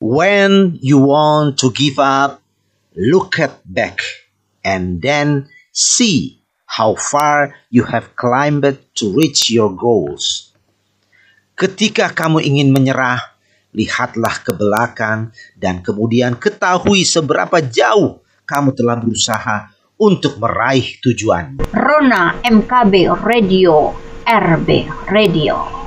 When you want to give up, look back and then see how far you have climbed to reach your goals. Ketika kamu ingin menyerah, lihatlah ke belakang dan kemudian ketahui seberapa jauh kamu telah berusaha untuk meraih tujuan. Rona MKB Radio, RB Radio.